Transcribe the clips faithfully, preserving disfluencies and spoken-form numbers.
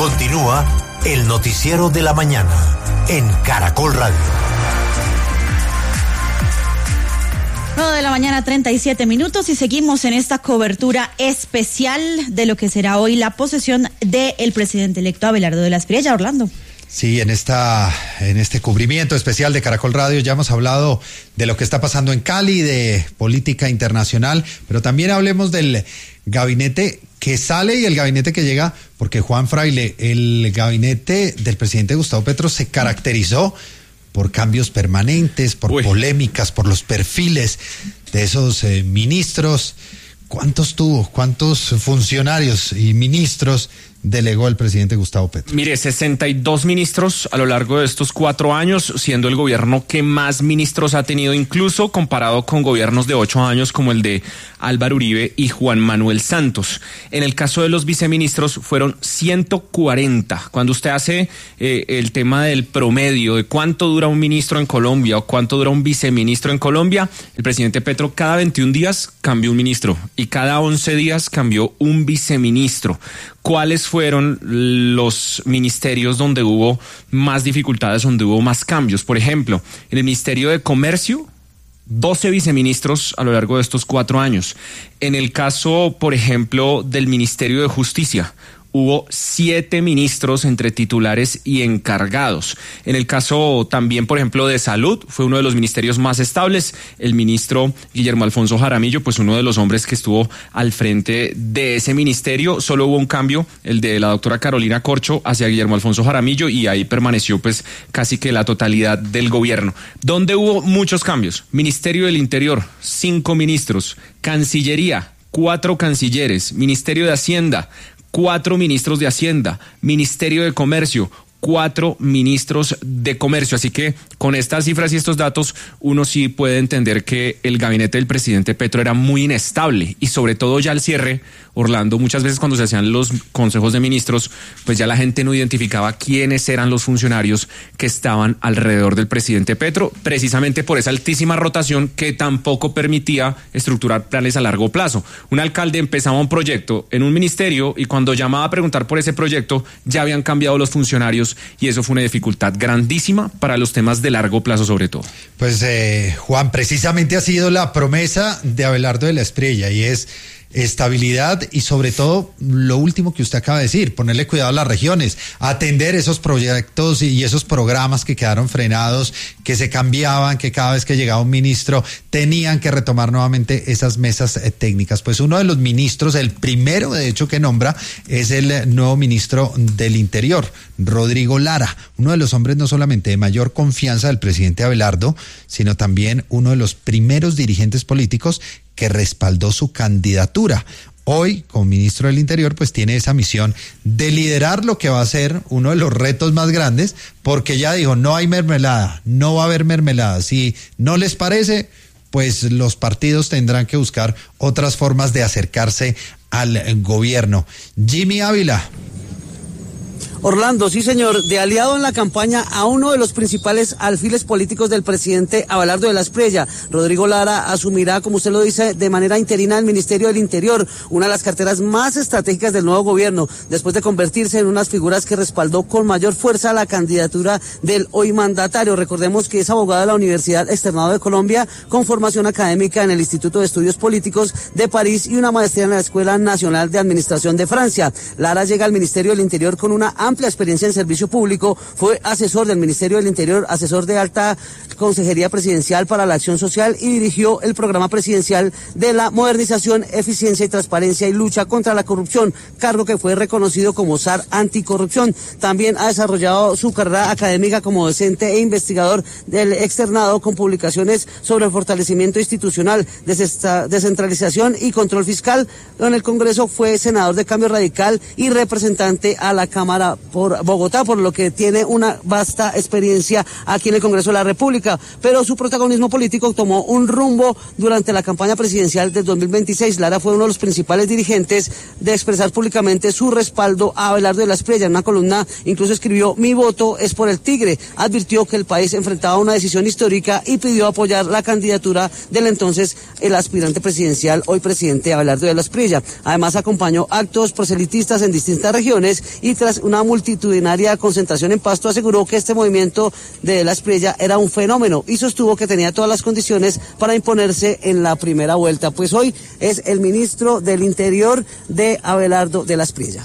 Continúa el noticiero de la mañana en Caracol Radio. nueve de la mañana, treinta y siete minutos, y seguimos en esta cobertura especial de lo que será hoy la posesión del presidente electo Abelardo de la Espriella. Orlando. Sí, en esta, en este cubrimiento especial de Caracol Radio ya hemos hablado de lo que está pasando en Cali, de política internacional, pero también hablemos del gabinete que sale y el gabinete que llega, porque Juan Fraile, el gabinete del presidente Gustavo Petro se caracterizó por cambios permanentes, por Uy. polémicas, por los perfiles de esos eh, ministros. ¿Cuántos tuvo? ¿Cuántos funcionarios y ministros delegó el presidente Gustavo Petro? Mire, sesenta y dos ministros a lo largo de estos cuatro años, siendo el gobierno que más ministros ha tenido, incluso comparado con gobiernos de ocho años como el de Álvaro Uribe y Juan Manuel Santos. En el caso de los viceministros fueron ciento cuarenta. Cuando usted hace eh, el tema del promedio de cuánto dura un ministro en Colombia o cuánto dura un viceministro en Colombia, el presidente Petro cada veintiún días cambió un ministro y cada once días cambió un viceministro. ¿Cuáles fueron los ministerios donde hubo más dificultades, donde hubo más cambios? Por ejemplo, en el Ministerio de Comercio, doce viceministros a lo largo de estos cuatro años. En el caso, por ejemplo, del Ministerio de Justicia, hubo siete ministros entre titulares y encargados. En el caso también, por ejemplo, de salud, fue uno de los ministerios más estables. El ministro Guillermo Alfonso Jaramillo, pues uno de los hombres que estuvo al frente de ese ministerio. Solo hubo un cambio, el de la doctora Carolina Corcho hacia Guillermo Alfonso Jaramillo, y ahí permaneció pues casi que la totalidad del gobierno. ¿Dónde hubo muchos cambios? Ministerio del Interior, cinco ministros. Cancillería, cuatro cancilleres. Ministerio de Hacienda, cuatro ministros de Hacienda. Ministerio de Comercio, cuatro ministros de Comercio. Así que con estas cifras y estos datos uno sí puede entender que el gabinete del presidente Petro era muy inestable, y sobre todo ya al cierre, Orlando, muchas veces cuando se hacían los consejos de ministros, pues ya la gente no identificaba quiénes eran los funcionarios que estaban alrededor del presidente Petro, precisamente por esa altísima rotación que tampoco permitía estructurar planes a largo plazo. Un alcalde empezaba un proyecto en un ministerio y cuando llamaba a preguntar por ese proyecto ya habían cambiado los funcionarios, y eso fue una dificultad grandísima para los temas de largo plazo sobre todo. Pues eh, Juan, precisamente ha sido la promesa de Abelardo de la Espriella, y es estabilidad y sobre todo lo último que usted acaba de decir, ponerle cuidado a las regiones, atender esos proyectos y esos programas que quedaron frenados, que se cambiaban, que cada vez que llegaba un ministro tenían que retomar nuevamente esas mesas eh, técnicas. Pues uno de los ministros, el primero de hecho que nombra, es el nuevo ministro del Interior, Rodrigo Lara, uno de los hombres no solamente de mayor confianza del presidente Abelardo, sino también uno de los primeros dirigentes políticos que respaldó su candidatura. Hoy, como ministro del Interior, pues tiene esa misión de liderar lo que va a ser uno de los retos más grandes, porque ya dijo, no hay mermelada, no va a haber mermelada. Si no les parece, pues los partidos tendrán que buscar otras formas de acercarse al gobierno. Jimmy Ávila. Orlando, sí señor, de aliado en la campaña a uno de los principales alfiles políticos del presidente Abelardo de la Espriella, Rodrigo Lara asumirá, como usted lo dice, de manera interina el Ministerio del Interior, una de las carteras más estratégicas del nuevo gobierno, después de convertirse en unas figuras que respaldó con mayor fuerza la candidatura del hoy mandatario. Recordemos que es abogado de la Universidad Externado de Colombia, con formación académica en el Instituto de Estudios Políticos de París y una maestría en la Escuela Nacional de Administración de Francia. Lara llega al Ministerio del Interior con una amplia experiencia en servicio público, fue asesor del Ministerio del Interior, asesor de alta Consejería Presidencial para la Acción Social y dirigió el programa presidencial de la modernización, eficiencia y transparencia y lucha contra la corrupción, cargo que fue reconocido como S A R Anticorrupción. También ha desarrollado su carrera académica como docente e investigador del externado con publicaciones sobre el fortalecimiento institucional, descentralización y control fiscal. En el Congreso fue senador de Cambio Radical y representante a la Cámara por Bogotá, por lo que tiene una vasta experiencia aquí en el Congreso de la República, pero su protagonismo político tomó un rumbo durante la campaña presidencial del dos mil veintiséis. Lara fue uno de los principales dirigentes de expresar públicamente su respaldo a Abelardo de la Espriella. En una columna incluso escribió: mi voto es por el Tigre. Advirtió que el país enfrentaba una decisión histórica y pidió apoyar la candidatura del entonces el aspirante presidencial, hoy presidente Abelardo de la Espriella. Además acompañó actos proselitistas en distintas regiones y tras una multitudinaria concentración en Pasto, aseguró que este movimiento de la Espriella era un fenómeno y sostuvo que tenía todas las condiciones para imponerse en la primera vuelta. Pues hoy es el ministro del Interior de Abelardo de la Espriella.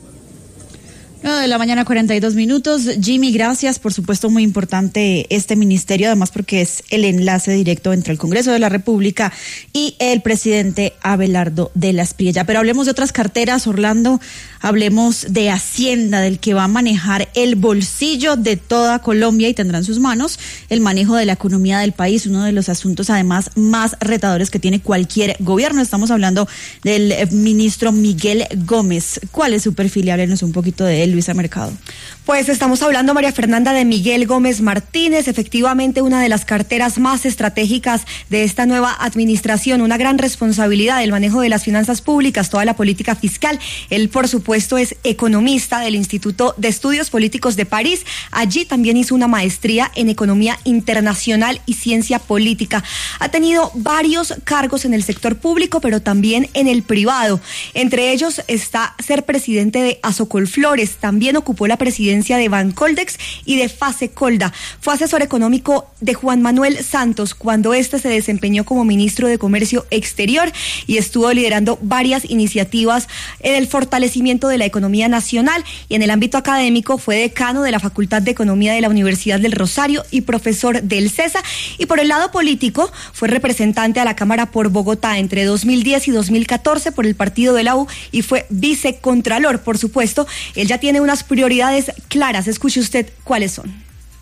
nueve de la mañana, cuarenta y dos minutos. Jimmy, gracias. Por supuesto, muy importante este ministerio, además porque es el enlace directo entre el Congreso de la República y el presidente Abelardo de la Espriella. Pero hablemos de otras carteras, Orlando. Hablemos de Hacienda, del que va a manejar el bolsillo de toda Colombia y tendrá en sus manos el manejo de la economía del país, uno de los asuntos además más retadores que tiene cualquier gobierno. Estamos hablando del ministro Miguel Gómez. ¿Cuál es su perfil? Háblenos un poquito de él, Luisa Mercado. Pues estamos hablando, María Fernanda, de Miguel Gómez Martínez, efectivamente una de las carteras más estratégicas de esta nueva administración, una gran responsabilidad del manejo de las finanzas públicas, toda la política fiscal. Él, por supuesto, es economista del Instituto de Estudios Políticos de París. Allí también hizo una maestría en Economía Internacional y Ciencia Política. Ha tenido varios cargos en el sector público, pero también en el privado. Entre ellos está ser presidente de Asocolflores. También ocupó la presidencia de Bancoldex y de Fasecolda. Fue asesor económico de Juan Manuel Santos cuando éste se desempeñó como ministro de Comercio Exterior y estuvo liderando varias iniciativas en el fortalecimiento de la economía nacional, y en el ámbito académico fue decano de la Facultad de Economía de la Universidad del Rosario y profesor del CESA, y por el lado político fue representante a la Cámara por Bogotá entre dos mil diez y dos mil catorce por el partido de la U y fue vicecontralor. Por supuesto, él ya tiene unas prioridades claras. Escuche usted cuáles son.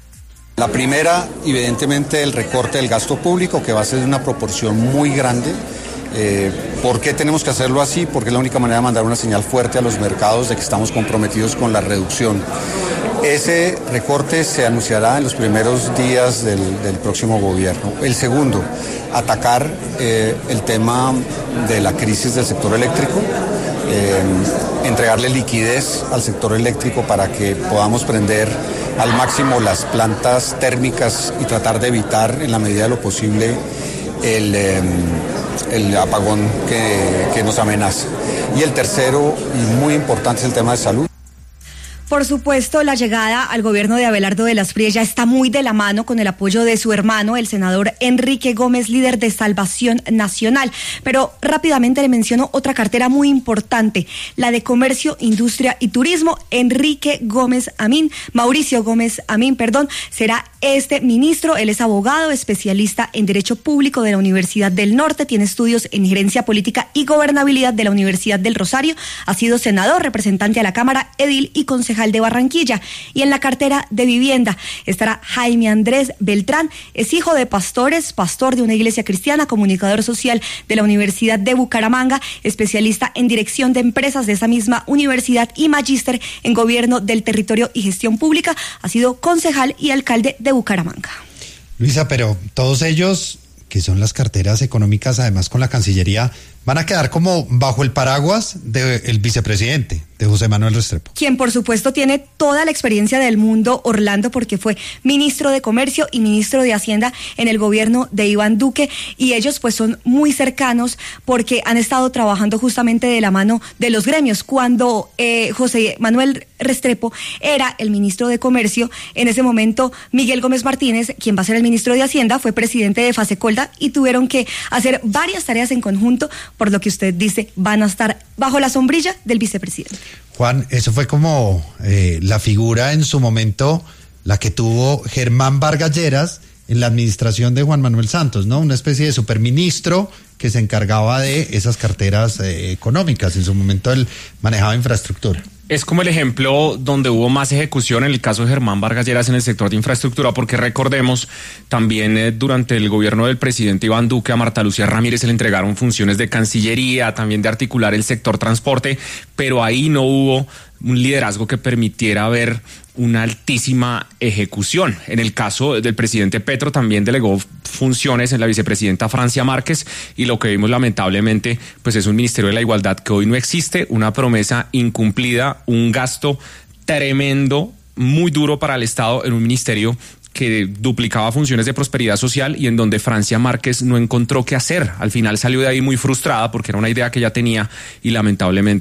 La primera, evidentemente, el recorte del gasto público, que va a ser de una proporción muy grande. Eh, ¿Por qué tenemos que hacerlo así? Porque es la única manera de mandar una señal fuerte a los mercados de que estamos comprometidos con la reducción. Ese recorte se anunciará en los primeros días del, del próximo gobierno. El segundo, atacar eh, el tema de la crisis del sector eléctrico. Eh, entregarle liquidez al sector eléctrico para que podamos prender al máximo las plantas térmicas y tratar de evitar en la medida de lo posible el, eh, el apagón que, que nos amenaza. Y el tercero, y muy importante, es el tema de salud. Por supuesto, la llegada al gobierno de Abelardo de la Espriella está muy de la mano con el apoyo de su hermano, el senador Enrique Gómez, líder de Salvación Nacional. Pero rápidamente le menciono otra cartera muy importante, la de Comercio, Industria y Turismo. Enrique Gómez Amín, Mauricio Gómez Amín, perdón, será este ministro. Él es abogado, especialista en Derecho Público de la Universidad del Norte, tiene estudios en Gerencia Política y Gobernabilidad de la Universidad del Rosario, ha sido senador, representante a la Cámara, edil y concejal de Barranquilla. Y en la cartera de Vivienda estará Jaime Andrés Beltrán, es hijo de pastores, pastor de una iglesia cristiana, comunicador social de la Universidad de Bucaramanga, especialista en dirección de empresas de esa misma universidad y magíster en gobierno del territorio y gestión pública. Ha sido concejal y alcalde de Bucaramanga. Luisa, pero todos ellos, que son las carteras económicas, además con la Cancillería, van a quedar como bajo el paraguas del vicepresidente, de José Manuel Restrepo. Quien por supuesto tiene toda la experiencia del mundo, Orlando, porque fue ministro de Comercio y ministro de Hacienda en el gobierno de Iván Duque, y ellos pues son muy cercanos porque han estado trabajando justamente de la mano de los gremios. Cuando eh, José Manuel Restrepo era el ministro de Comercio, en ese momento Miguel Gómez Martínez, quien va a ser el ministro de Hacienda, fue presidente de Fasecolda y tuvieron que hacer varias tareas en conjunto, por lo que usted dice, van a estar bajo la sombrilla del vicepresidente. Juan, eso fue como eh, la figura en su momento, la que tuvo Germán Vargas Lleras en la administración de Juan Manuel Santos, ¿no? Una especie de superministro que se encargaba de esas carteras eh, económicas. En su momento él manejaba infraestructura. Es como el ejemplo donde hubo más ejecución en el caso de Germán Vargas Lleras en el sector de infraestructura, porque recordemos, también eh, durante el gobierno del presidente Iván Duque a Marta Lucía Ramírez se le entregaron funciones de Cancillería, también de articular el sector transporte, pero ahí no hubo un liderazgo que permitiera ver una altísima ejecución. En el caso del presidente Petro también delegó funciones en la vicepresidenta Francia Márquez, y lo que vimos lamentablemente pues es un Ministerio de la Igualdad que hoy no existe, una promesa incumplida, un gasto tremendo, muy duro para el Estado en un ministerio que duplicaba funciones de prosperidad social y en donde Francia Márquez no encontró qué hacer. Al final salió de ahí muy frustrada porque era una idea que ya tenía y lamentablemente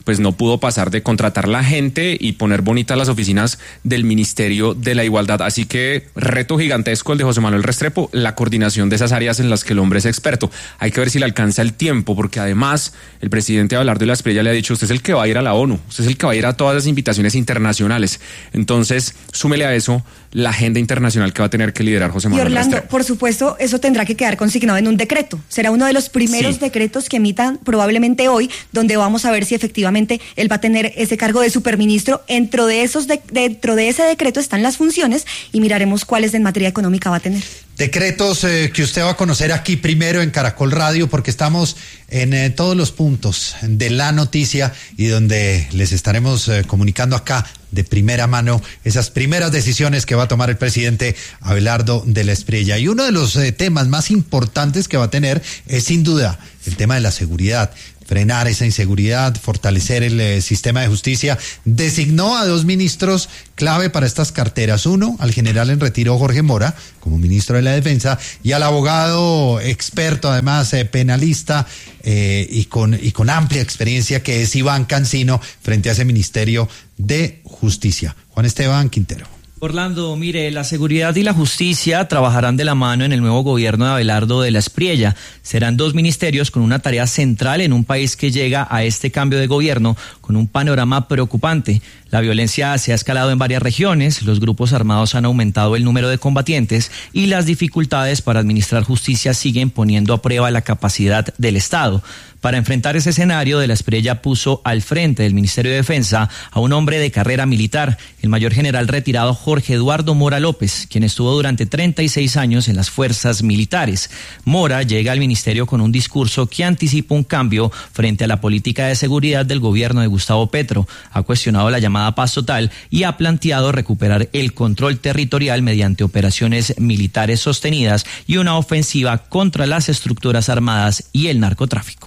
pues no pudo pasar de contratar la gente y poner bonitas las oficinas del Ministerio de la Igualdad. Así que reto gigantesco el de José Manuel Restrepo, la coordinación de esas áreas en las que el hombre es experto. Hay que ver si le alcanza el tiempo, porque además el presidente Abelardo de la Espriella le ha dicho: usted es el que va a ir a la ONU, usted es el que va a ir a todas las invitaciones internacionales. Entonces, súmele a eso la agenda internacional que va a tener que liderar José Manuel Restrepo. Y Orlando, Restrepo. por supuesto, eso tendrá que quedar consignado en un decreto. Será uno de los primeros sí. decretos que emitan probablemente hoy, donde vamos a ver si efectivamente él va a tener ese cargo de superministro. Dentro de esos de, dentro de ese decreto están las funciones y miraremos cuáles en materia económica va a tener. Decretos eh, que usted va a conocer aquí primero en Caracol Radio, porque estamos en eh, todos los puntos de la noticia y donde les estaremos eh, comunicando acá de primera mano esas primeras decisiones que va a tomar el presidente Abelardo de la Espriella. Y uno de los eh, temas más importantes que va a tener es sin duda el tema de la seguridad. Frenar esa inseguridad, fortalecer el eh, sistema de justicia. Designó a dos ministros clave para estas carteras. Uno, al general en retiro Jorge Mora, como ministro de la Defensa, y al abogado experto, además eh, penalista, eh, y, con, y con amplia experiencia, que es Iván Cancino, frente a ese Ministerio de Justicia. Juan Esteban Quintero. Orlando, mire, la seguridad y la justicia trabajarán de la mano en el nuevo gobierno de Abelardo de la Espriella. Serán dos ministerios con una tarea central en un país que llega a este cambio de gobierno con un panorama preocupante. La violencia se ha escalado en varias regiones, los grupos armados han aumentado el número de combatientes y las dificultades para administrar justicia siguen poniendo a prueba la capacidad del Estado. Para enfrentar ese escenario, de la Espriella puso al frente del Ministerio de Defensa a un hombre de carrera militar, el mayor general retirado Jorge Eduardo Mora López, quien estuvo durante treinta y seis años en las fuerzas militares. Mora llega al ministerio con un discurso que anticipa un cambio frente a la política de seguridad del gobierno de Gustavo Petro. Ha cuestionado la llamada paz total y ha planteado recuperar el control territorial mediante operaciones militares sostenidas y una ofensiva contra las estructuras armadas y el narcotráfico.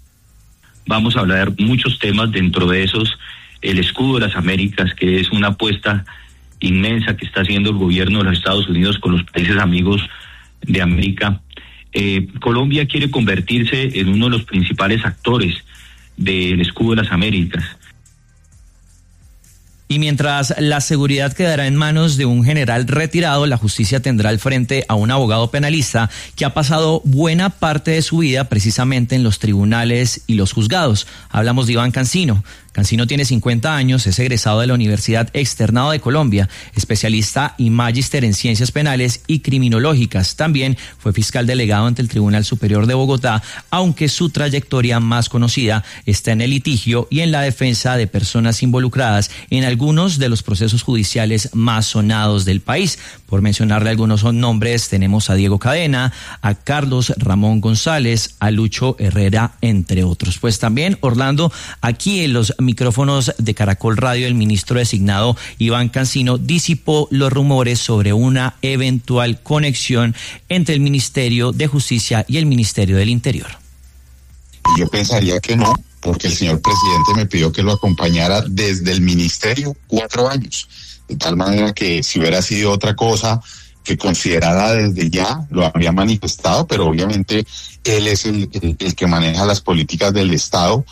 Vamos a hablar muchos temas, dentro de esos el escudo de las Américas, que es una apuesta inmensa que está haciendo el gobierno de los Estados Unidos con los países amigos de América. Eh, Colombia quiere convertirse en uno de los principales actores del escudo de las Américas. Y mientras la seguridad quedará en manos de un general retirado, la justicia tendrá al frente a un abogado penalista que ha pasado buena parte de su vida precisamente en los tribunales y los juzgados. Hablamos de Iván Cancino. Cancino tiene cincuenta años, es egresado de la Universidad Externado de Colombia, especialista y magíster en ciencias penales y criminológicas. También fue fiscal delegado ante el Tribunal Superior de Bogotá, aunque su trayectoria más conocida está en el litigio y en la defensa de personas involucradas en algunos de los procesos judiciales más sonados del país. Por mencionarle algunos nombres, tenemos a Diego Cadena, a Carlos Ramón González, a Lucho Herrera, entre otros. Pues también, Orlando, aquí en los micrófonos de Caracol Radio, el ministro designado Iván Cancino disipó los rumores sobre una eventual conexión entre el Ministerio de Justicia y el Ministerio del Interior. Yo pensaría que no, porque el señor presidente me pidió que lo acompañara desde el ministerio cuatro años, de tal manera que si hubiera sido otra cosa que considerara desde ya, lo había manifestado, pero obviamente él es el, el, el que maneja las políticas del Estado.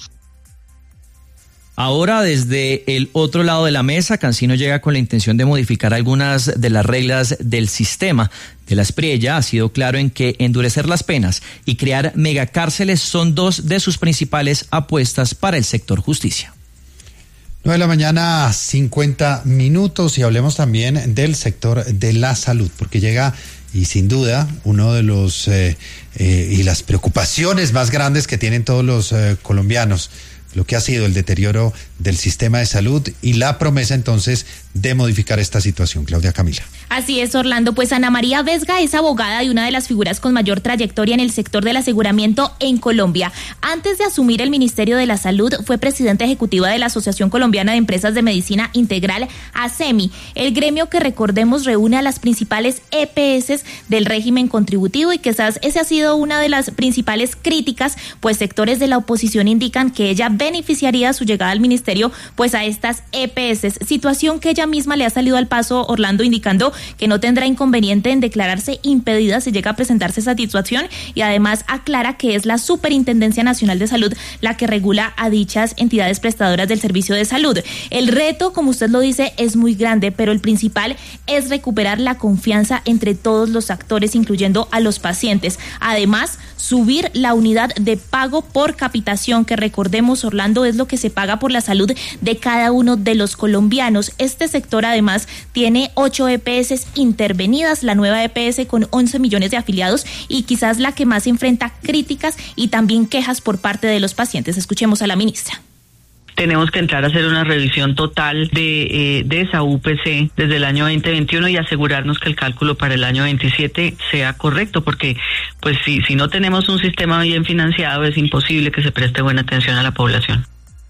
Ahora, desde el otro lado de la mesa, Cancino llega con la intención de modificar algunas de las reglas del sistema. De la Espriella ha sido claro en que endurecer las penas y crear megacárceles son dos de sus principales apuestas para el sector justicia. nueve de la mañana, cincuenta minutos, y hablemos también del sector de la salud, porque llega, y sin duda, uno de los eh, eh, y las preocupaciones más grandes que tienen todos los eh, colombianos, lo que ha sido el deterioro del sistema de salud y la promesa entonces de modificar esta situación. Claudia Camila. Así es, Orlando. Pues Ana María Vesga es abogada y una de las figuras con mayor trayectoria en el sector del aseguramiento en Colombia. Antes de asumir el Ministerio de la Salud, fue presidenta ejecutiva de la Asociación Colombiana de Empresas de Medicina Integral, ASEMI, el gremio que, recordemos, reúne a las principales E P S del régimen contributivo, y quizás esa ha sido una de las principales críticas, pues sectores de la oposición indican que ella beneficiaría su llegada al ministerio pues a estas E P S, situación que ella misma le ha salido al paso, Orlando, indicando que no tendrá inconveniente en declararse impedida si llega a presentarse esa situación, y además aclara que es la Superintendencia Nacional de Salud la que regula a dichas entidades prestadoras del servicio de salud. El reto, como usted lo dice, es muy grande, pero el principal es recuperar la confianza entre todos los actores, incluyendo a los pacientes. Además, subir la unidad de pago por capitación, que recordemos, Orlando, es lo que se paga por la salud de cada uno de los colombianos. Este sector además tiene ocho E P S intervenidas, la nueva E P S con once millones de afiliados y quizás la que más enfrenta críticas y también quejas por parte de los pacientes. Escuchemos a la ministra. Tenemos que entrar a hacer una revisión total de, eh, de esa U P C desde el año veinte veintiuno y asegurarnos que el cálculo para el año veintisiete sea correcto, porque pues si, si no tenemos un sistema bien financiado es imposible que se preste buena atención a la población.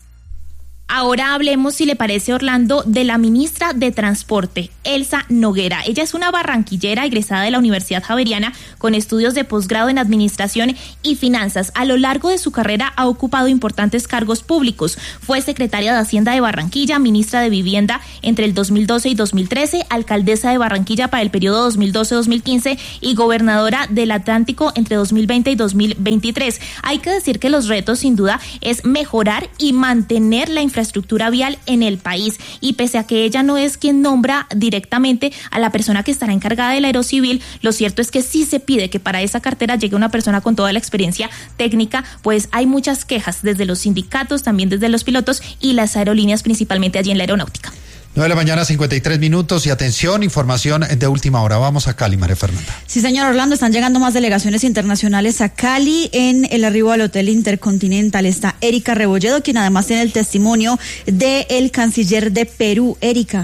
Ahora hablemos, si le parece, Orlando, de la ministra de Transporte, Elsa Noguera. Ella es una barranquillera egresada de la Universidad Javeriana con estudios de posgrado en Administración y Finanzas. A lo largo de su carrera ha ocupado importantes cargos públicos. Fue secretaria de Hacienda de Barranquilla, ministra de Vivienda entre el dos mil doce y dos mil trece, alcaldesa de Barranquilla para el periodo dos mil doce a dos mil quince y gobernadora del Atlántico entre dos mil veinte y dos mil veintitrés. Hay que decir que los retos, sin duda, es mejorar y mantener la infraestructura infraestructura vial en el país, y pese a que ella no es quien nombra directamente a la persona que estará encargada del aerocivil, lo cierto es que sí se pide que para esa cartera llegue una persona con toda la experiencia técnica, pues hay muchas quejas desde los sindicatos, también desde los pilotos y las aerolíneas, principalmente allí en la aeronáutica. nueve de la mañana, cincuenta y tres minutos, y atención, información de última hora. Vamos a Cali, María Fernanda. Sí, señor Orlando, están llegando más delegaciones internacionales a Cali. En el arribo al Hotel Intercontinental está Erika Rebolledo, quien además tiene el testimonio del canciller de Perú. Erika.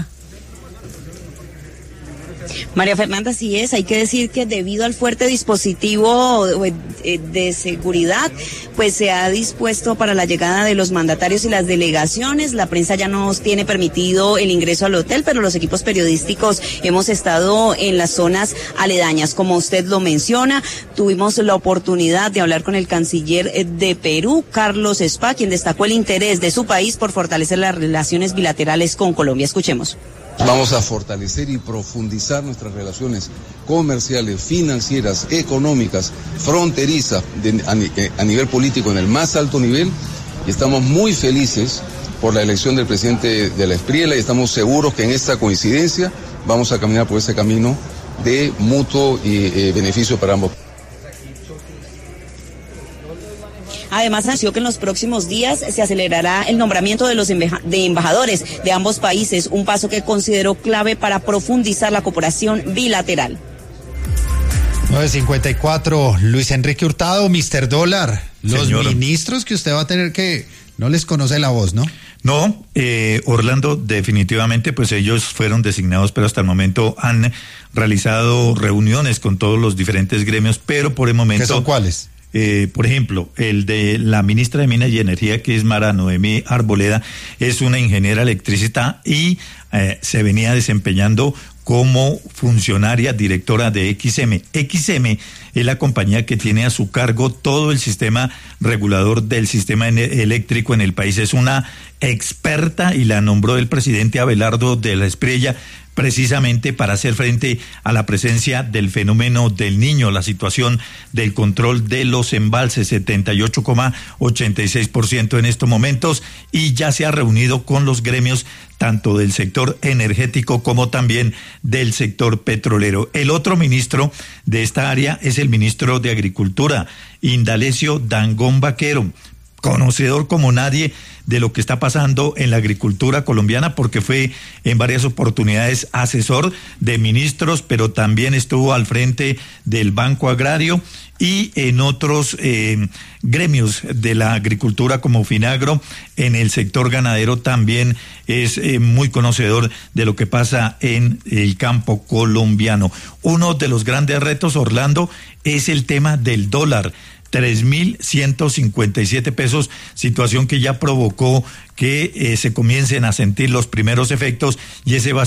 María Fernanda, sí es, hay que decir que debido al fuerte dispositivo de seguridad, pues se ha dispuesto para la llegada de los mandatarios y las delegaciones. La prensa ya nos tiene permitido el ingreso al hotel, pero los equipos periodísticos hemos estado en las zonas aledañas. Como usted lo menciona, tuvimos la oportunidad de hablar con el canciller de Perú, Carlos Spa, quien destacó el interés de su país por fortalecer las relaciones bilaterales con Colombia. Escuchemos. Vamos a fortalecer y profundizar nuestras relaciones comerciales, financieras, económicas, fronterizas, de, a, a nivel político en el más alto nivel, y estamos muy felices por la elección del presidente de la Espriella y estamos seguros que en esta coincidencia vamos a caminar por ese camino de mutuo y, eh, beneficio para ambos. Además, anunció que en los próximos días se acelerará el nombramiento de los embaja- de embajadores de ambos países, un paso que consideró clave para profundizar la cooperación bilateral. nueve cincuenta y cuatro, Luis Enrique Hurtado, mister Dólar. Los Señor. ministros que usted va a tener que... No les conoce la voz, ¿no? No, eh, Orlando, definitivamente, pues ellos fueron designados, pero hasta el momento han realizado reuniones con todos los diferentes gremios, pero por el momento... ¿Qué son cuáles? Eh, por ejemplo, el de la ministra de Minas y Energía, que es Mara Noemí Arboleda, es una ingeniera electricista y eh, se venía desempeñando como funcionaria directora de X M. X M es la compañía que tiene a su cargo todo el sistema regulador del sistema eléctrico en el país. Es una experta y la nombró el presidente Abelardo de la Espriella precisamente para hacer frente a la presencia del fenómeno del Niño, la situación del control de los embalses, setenta y ocho coma ochenta y seis por ciento en estos momentos, y ya se ha reunido con los gremios tanto del sector energético como también del sector petrolero. El otro ministro de esta área es el ministro de Agricultura, Indalecio Dangond Vaquero, conocedor como nadie de lo que está pasando en la agricultura colombiana, porque fue en varias oportunidades asesor de ministros, pero también estuvo al frente del Banco Agrario y en otros eh, gremios de la agricultura como Finagro. En el sector ganadero también es eh, muy conocedor de lo que pasa en el campo colombiano. Uno de los grandes retos, Orlando, es el tema del dólar. tres mil ciento cincuenta y siete pesos, situación que ya provocó que eh, se comiencen a sentir los primeros efectos, y ese va a ser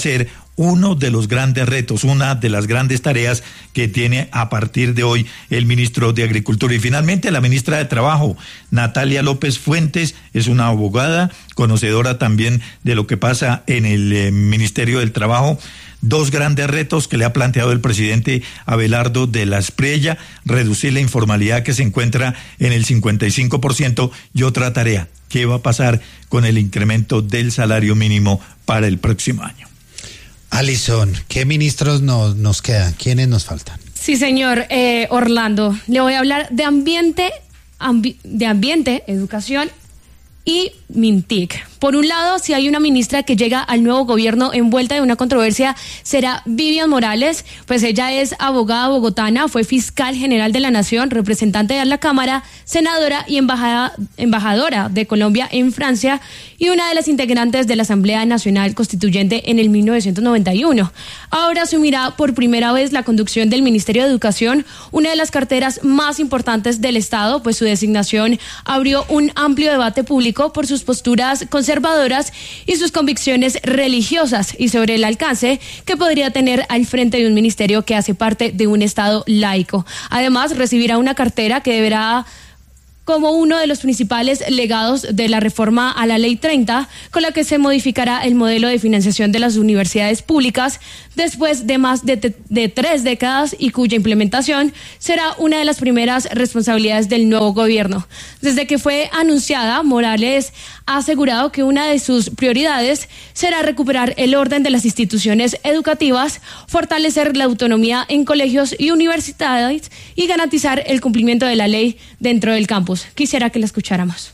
uno de los grandes retos, una de las grandes tareas que tiene a partir de hoy el ministro de Agricultura. Y finalmente la ministra de Trabajo, Natalia López Fuentes, es una abogada, conocedora también de lo que pasa en el eh, Ministerio del Trabajo. Dos grandes retos que le ha planteado el presidente Abelardo de la Espriella: reducir la informalidad, que se encuentra en el cincuenta y cinco por ciento, y otra tarea: ¿qué va a pasar con el incremento del salario mínimo para el próximo año? Alison, ¿qué ministros nos, nos quedan? ¿Quiénes nos faltan? Sí, señor eh, Orlando, le voy a hablar de ambiente, ambi- de ambiente, educación y MINTIC. Por un lado, si hay una ministra que llega al nuevo gobierno envuelta en una controversia, será Vivian Morales, pues ella es abogada bogotana, fue fiscal general de la Nación, representante de la Cámara, senadora y embajada, embajadora de Colombia en Francia y una de las integrantes de la Asamblea Nacional Constituyente en el mil novecientos noventa y uno. Ahora asumirá por primera vez la conducción del Ministerio de Educación, una de las carteras más importantes del Estado, pues su designación abrió un amplio debate público por sus posturas conservadoras y sus convicciones religiosas y sobre el alcance que podría tener al frente de un ministerio que hace parte de un Estado laico. Además, recibirá una cartera que deberá como uno de los principales legados de la reforma a la Ley treinta, con la que se modificará el modelo de financiación de las universidades públicas después de más de, te- de tres décadas y cuya implementación será una de las primeras responsabilidades del nuevo gobierno. Desde que fue anunciada, Morales ha asegurado que una de sus prioridades será recuperar el orden de las instituciones educativas, fortalecer la autonomía en colegios y universidades y garantizar el cumplimiento de la ley dentro del campus. Quisiera que la escucháramos.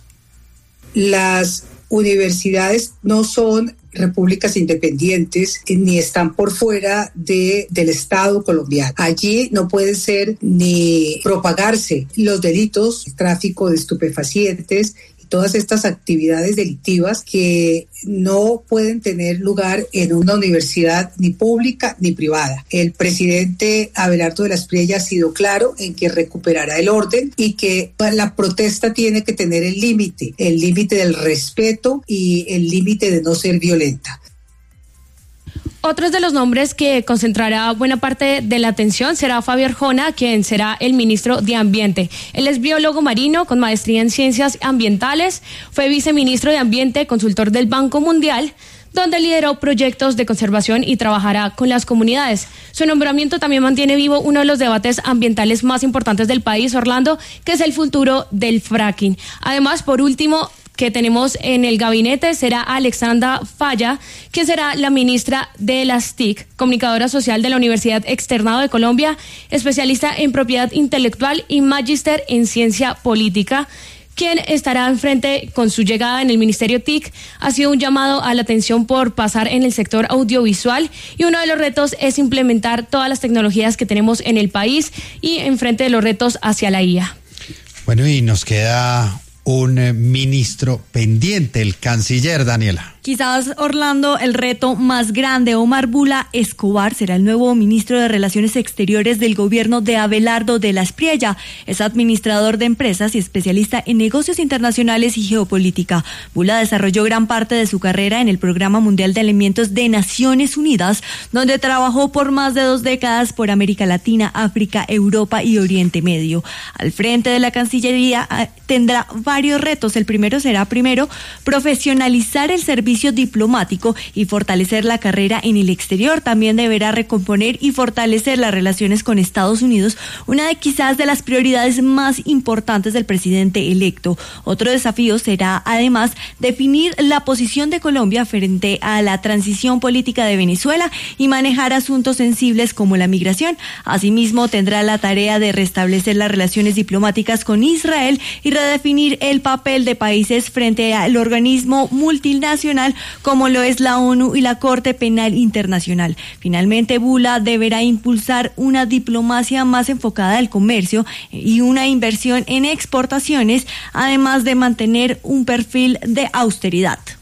Las universidades no son repúblicas independientes ni están por fuera de, del Estado colombiano. Allí no pueden ser ni propagarse los delitos, el tráfico de estupefacientes, todas estas actividades delictivas que no pueden tener lugar en una universidad ni pública ni privada. El presidente Abelardo de la Espriella ha sido claro en que recuperará el orden y que la protesta tiene que tener el límite, el límite del respeto y el límite de no ser violenta. Otros de los nombres que concentrará buena parte de la atención será Fabio Arjona, quien será el ministro de Ambiente. Él es biólogo marino con maestría en ciencias ambientales, fue viceministro de Ambiente, consultor del Banco Mundial, donde lideró proyectos de conservación y trabajará con las comunidades. Su nombramiento también mantiene vivo uno de los debates ambientales más importantes del país, Orlando, que es el futuro del fracking. Además, por último, que tenemos en el gabinete será Alexandra Falla, que será la ministra de las T I C, comunicadora social de la Universidad Externado de Colombia, especialista en propiedad intelectual y magíster en ciencia política, quien estará enfrente con su llegada en el Ministerio T I C. Ha sido un llamado a la atención por pasar en el sector audiovisual y uno de los retos es implementar todas las tecnologías que tenemos en el país y enfrente de los retos hacia la I A. Bueno, y nos queda un eh, ministro pendiente, el canciller, Daniela. Quizás, Orlando, el reto más grande. Omar Bula Escobar será el nuevo ministro de Relaciones Exteriores del gobierno de Abelardo de la Espriella. Es administrador de empresas y especialista en negocios internacionales y geopolítica. Bula desarrolló gran parte de su carrera en el Programa Mundial de Alimentos de Naciones Unidas, donde trabajó por más de dos décadas por América Latina, África, Europa y Oriente Medio. Al frente de la Cancillería eh, tendrá varios retos. El primero será, primero, profesionalizar el servicio diplomático y fortalecer la carrera en el exterior. También deberá recomponer y fortalecer las relaciones con Estados Unidos, una de quizás de las prioridades más importantes del presidente electo. Otro desafío será además definir la posición de Colombia frente a la transición política de Venezuela y manejar asuntos sensibles como la migración. Asimismo, tendrá la tarea de restablecer las relaciones diplomáticas con Israel y redefinir el papel de países frente al organismo multinacional como lo es la ONU y la Corte Penal Internacional. Finalmente, Bula deberá impulsar una diplomacia más enfocada al comercio y una inversión en exportaciones, además de mantener un perfil de austeridad.